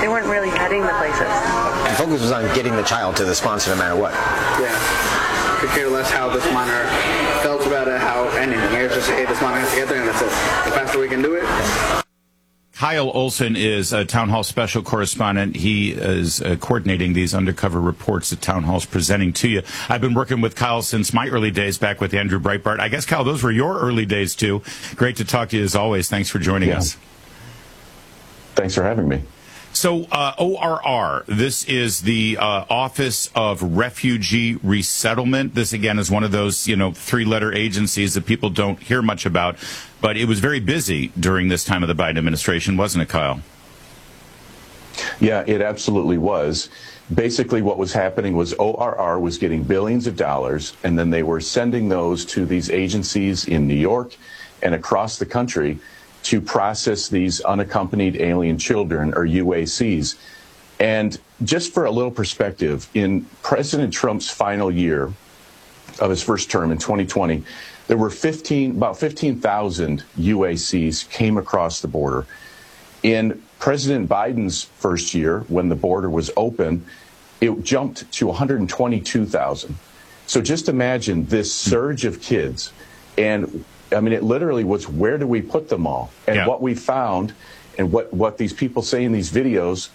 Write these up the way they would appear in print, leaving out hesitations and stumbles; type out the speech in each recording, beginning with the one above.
They weren't really vetting the places. The focus was on getting the child to the sponsor no matter what. Yeah. Could care less how this minor felt about it, how anything. It was just, hey, this minor has to get there, and that's it. The faster we can do it. Kyle Olson is a Town Hall special correspondent. He is coordinating these undercover reports that Town Hall's presenting to you. I've been working with Kyle since my early days back with Andrew Breitbart. I guess, Kyle, those were your early days, too. Great to talk to you, as always. Thanks for joining us. Thanks for having me. So, ORR, this is the Office of Refugee Resettlement. This, again, is one of those, three-letter agencies that people don't hear much about. But it was very busy during this time of the Biden administration, wasn't it, Kyle? Yeah, it absolutely was. Basically, what was happening was ORR was getting billions of dollars, and then they were sending those to these agencies in New York and across the country to process these unaccompanied alien children, or UACs. And just for a little perspective, in President Trump's final year of his first term in 2020, there were about 15,000 UACs came across the border. In President Biden's first year, when the border was open, it jumped to 122,000. So just imagine this surge of kids. And I mean, it literally was, where do we put them all? And what we found, and what these people say in these videos,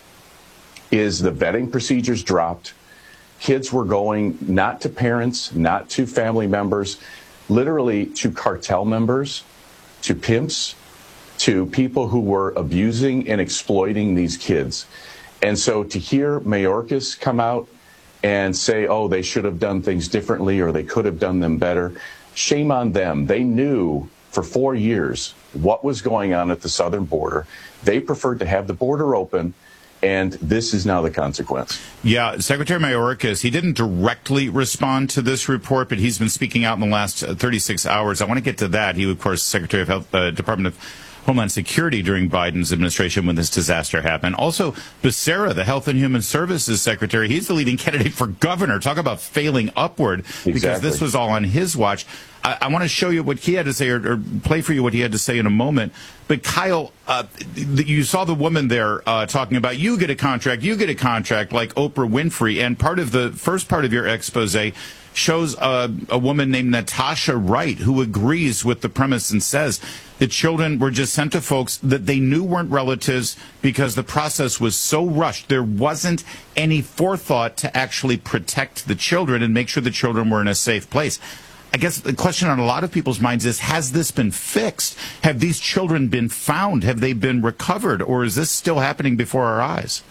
is the vetting procedures dropped. Kids were going not to parents, not to family members, literally to cartel members, to pimps, to people who were abusing and exploiting these kids. And so to hear Mayorkas come out and say, oh, they should have done things differently or they could have done them better, shame on them. They knew for 4 years what was going on at the southern border. They preferred to have the border open, and this is now the consequence. Yeah, Secretary Mayorkas, he didn't directly respond to this report, but he's been speaking out in the last 36 hours. I want to get to that. He, of course, Secretary of Health, Department of Homeland Security during Biden's administration when this disaster happened. Also, Becerra, the Health and Human Services Secretary, he's the leading candidate for governor. Talk about failing upward, because this was all on his watch. I want to show you what he had to say, or play for you what he had to say in a moment. But Kyle, you saw the woman there talking about, you get a contract, like Oprah Winfrey. And part of the first part of your expose shows a woman named Natasha Wright, who agrees with the premise and says the children were just sent to folks that they knew weren't relatives because the process was so rushed. There wasn't any forethought to actually protect the children and make sure the children were in a safe place. I guess the question on a lot of people's minds is, has this been fixed? Have these children been found? Have they been recovered? Or is this still happening before our eyes?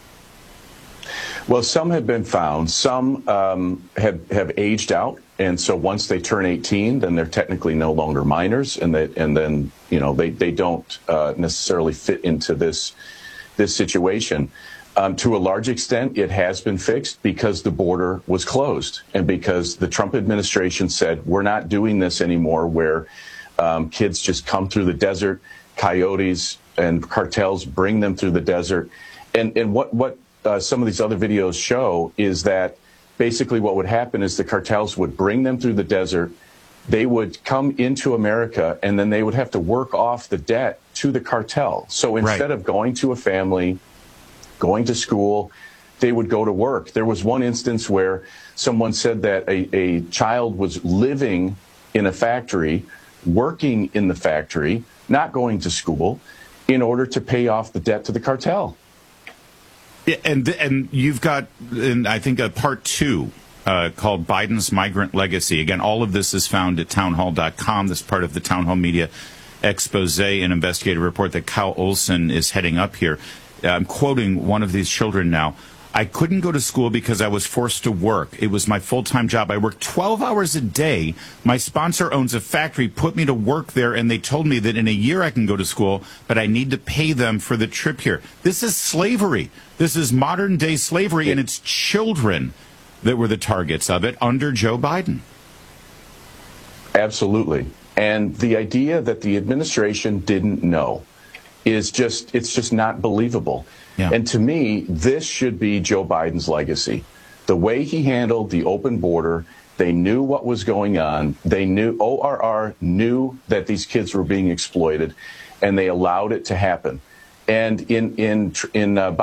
Well, some have been found. Some have aged out. And so once they turn 18, then they're technically no longer minors. And then, they don't necessarily fit into this situation. To a large extent, it has been fixed because the border was closed and because the Trump administration said, we're not doing this anymore, where kids just come through the desert, coyotes and cartels bring them through the desert. And what some of these other videos show is that basically what would happen is the cartels would bring them through the desert. They would come into America, and then they would have to work off the debt to the cartel. So instead of going to a family, going to school, they would go to work. There was one instance where someone said that a child was living in a factory, working in the factory, not going to school, in order to pay off the debt to the cartel. Yeah, and you've got, I think, a part 2 called Biden's Migrant Legacy. Again, all of this is found at townhall.com. This is part of the Town Hall Media expose and investigative report that Kyle Olson is heading up here. I'm quoting one of these children now. I couldn't go to school because I was forced to work. It was my full-time job. I worked 12 hours a day. My sponsor owns a factory, put me to work there, and they told me that in a year I can go to school, but I need to pay them for the trip here. This is slavery. This is modern-day slavery, and it's children that were the targets of it under Joe Biden. Absolutely. And the idea that the administration didn't know it's just not believable. Yeah. And to me, this should be Joe Biden's legacy. The way he handled the open border, they knew what was going on. They knew, ORR knew that these kids were being exploited, and they allowed it to happen. And in